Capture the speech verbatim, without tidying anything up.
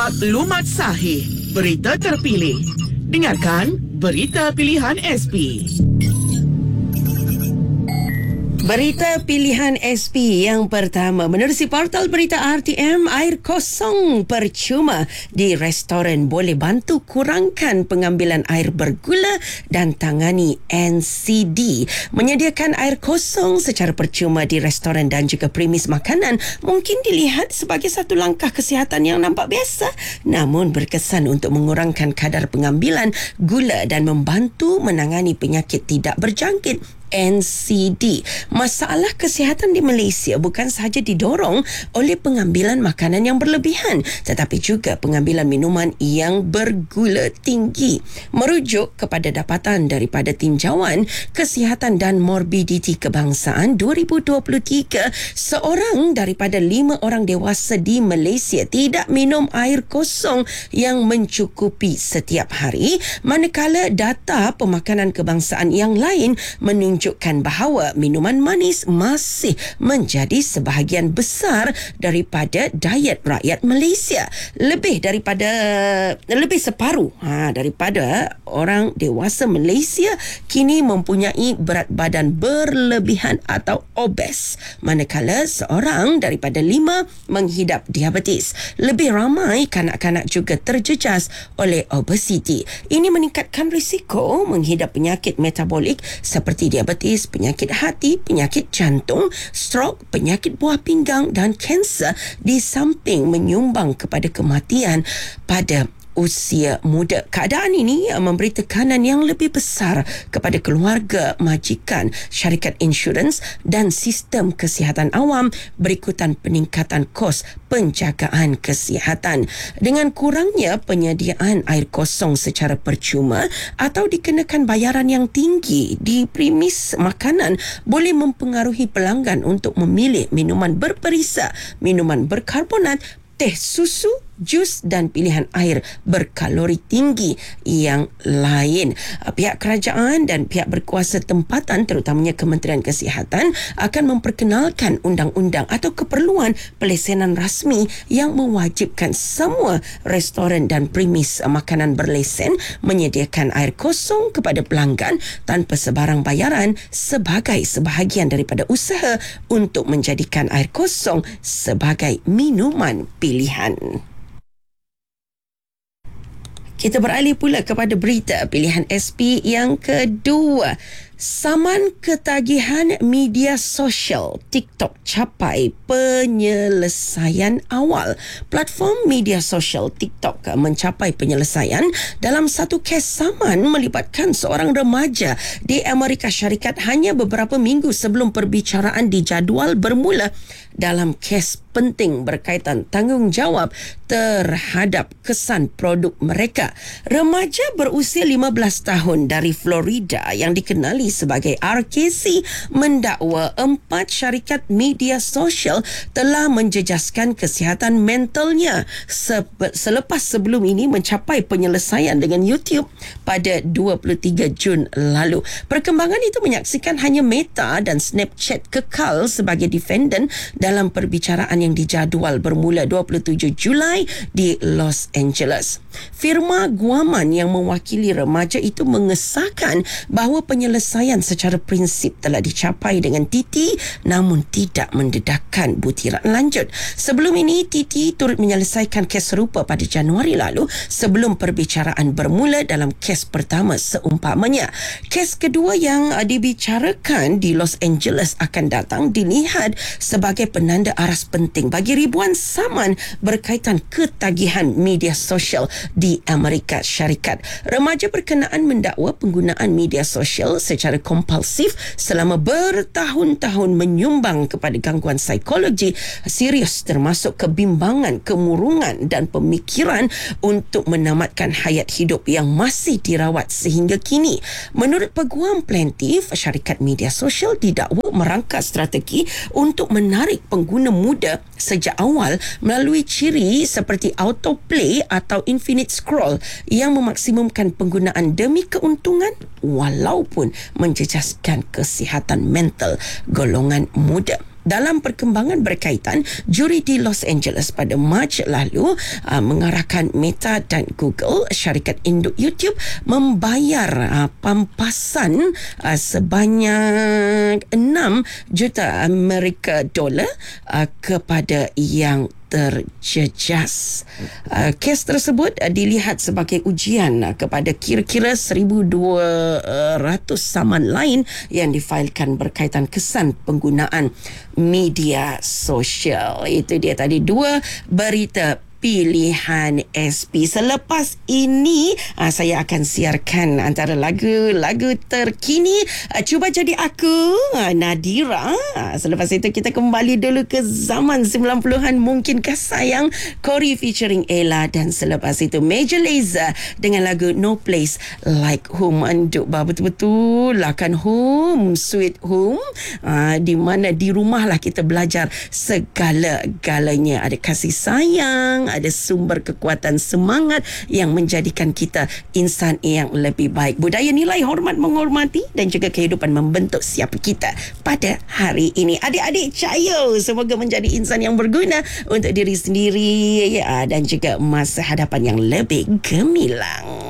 Maklumat sahih, berita terpilih. Dengarkan Berita Pilihan S P. Berita Pilihan S P yang pertama, menerusi portal berita R T M, air kosong percuma di restoran boleh bantu kurangkan pengambilan air bergula dan tangani N C D. Menyediakan air kosong secara percuma di restoran dan juga premis makanan mungkin dilihat sebagai satu langkah kesihatan yang nampak biasa, namun berkesan untuk mengurangkan kadar pengambilan gula dan membantu menangani penyakit tidak berjangkit N C D. Masalah kesihatan di Malaysia bukan sahaja didorong oleh pengambilan makanan yang berlebihan, tetapi juga pengambilan minuman yang bergula tinggi. Merujuk kepada dapatan daripada Tinjauan Kesihatan dan Morbiditi Kebangsaan dua ribu dua puluh tiga, seorang daripada lima orang dewasa di Malaysia tidak minum air kosong yang mencukupi setiap hari, manakala data pemakanan kebangsaan yang lain menunjukkan menunjukkan bahawa minuman manis masih menjadi sebahagian besar daripada diet rakyat Malaysia. Lebih daripada lebih separuh ha, daripada orang dewasa Malaysia kini mempunyai berat badan berlebihan atau obes, manakala seorang daripada lima menghidap diabetes. Lebih ramai kanak-kanak juga terjejas oleh obesiti. Ini meningkatkan risiko menghidap penyakit metabolik seperti diabetes, penyakit hati, penyakit jantung, strok, penyakit buah pinggang dan kanser, di samping menyumbang kepada kematian pada usia muda. Keadaan ini memberi tekanan yang lebih besar kepada keluarga, majikan, syarikat insurans dan sistem kesihatan awam berikutan peningkatan kos penjagaan kesihatan. Dengan kurangnya penyediaan air kosong secara percuma atau dikenakan bayaran yang tinggi di premis makanan boleh mempengaruhi pelanggan untuk memilih minuman berperisa, minuman berkarbonat, teh susu, jus dan pilihan air berkalori tinggi yang lain. Pihak kerajaan dan pihak berkuasa tempatan, terutamanya Kementerian Kesihatan, akan memperkenalkan undang-undang atau keperluan pelesenan rasmi yang mewajibkan semua restoran dan premis makanan berlesen menyediakan air kosong kepada pelanggan tanpa sebarang bayaran sebagai sebahagian daripada usaha untuk menjadikan air kosong sebagai minuman pilihan. Kita beralih pula kepada berita Pilihan S P yang kedua. Saman ketagihan media sosial TikTok capai penyelesaian awal. Platform media sosial TikTok mencapai penyelesaian dalam satu kes saman melibatkan seorang remaja di Amerika Syarikat hanya beberapa minggu sebelum perbicaraan dijadual bermula dalam kes penting berkaitan tanggungjawab terhadap kesan produk mereka. Remaja berusia lima belas tahun dari Florida yang dikenali sebagai R K C mendakwa empat syarikat media sosial telah menjejaskan kesihatan mentalnya selepas sebelum ini mencapai penyelesaian dengan YouTube pada dua puluh tiga Jun lalu. Perkembangan itu menyaksikan hanya Meta dan Snapchat kekal sebagai defendant dalam perbicaraan yang dijadual bermula dua puluh tujuh Julai di Los Angeles. Firma guaman yang mewakili remaja itu mengesahkan bahawa penyelesaian secara prinsip telah dicapai dengan Titi, namun tidak mendedahkan butiran lanjut. Sebelum ini, Titi turut menyelesaikan kes serupa pada Januari lalu sebelum perbicaraan bermula dalam kes pertama seumpamanya. Kes kedua yang dibicarakan di Los Angeles akan datang dilihat sebagai penanda aras penting bagi ribuan saman berkaitan ketagihan media sosial di Amerika Syarikat. Remaja berkenaan mendakwa penggunaan media sosial secara kompulsif selama bertahun-tahun menyumbang kepada gangguan psikologi serius termasuk kebimbangan, kemurungan dan pemikiran untuk menamatkan hayat hidup yang masih dirawat sehingga kini. Menurut peguam plaintiff, syarikat media sosial didakwa merangka strategi untuk menarik pengguna muda sejak awal melalui ciri seperti autoplay atau infinite scroll yang memaksimumkan penggunaan demi keuntungan walaupun menjejaskan kesihatan mental golongan muda. dalam perkembangan berkaitan, juri di Los Angeles pada Mac lalu uh, mengarahkan Meta dan Google, syarikat induk YouTube, membayar uh, pampasan uh, sebanyak enam juta Amerika dolar uh, kepada yang terjejas. Uh, kes tersebut uh, dilihat sebagai ujian uh, kepada kira-kira seribu dua ratus saman lain yang difailkan berkaitan kesan penggunaan media sosial. Itu dia tadi dua berita pilihan S P. Selepas ini uh, saya akan siarkan antara lagu-lagu terkini. uh, Cuba Jadi Aku, uh, Nadira. uh, Selepas itu kita kembali dulu ke zaman sembilan puluhan, Mungkinkah Sayang, Cory featuring Ella. Dan selepas itu Major Lazer dengan lagu No Place Like Home. Anduk bah, betul-betul lah kan, home sweet home, uh, di mana di rumah lah kita belajar segala-galanya. Ada kasih sayang, ada sumber kekuatan semangat yang menjadikan kita insan yang lebih baik. Budaya nilai hormat menghormati dan juga kehidupan membentuk siapa kita pada hari ini. Adik-adik cayo, semoga menjadi insan yang berguna untuk diri sendiri ya, dan juga masa hadapan yang lebih gemilang.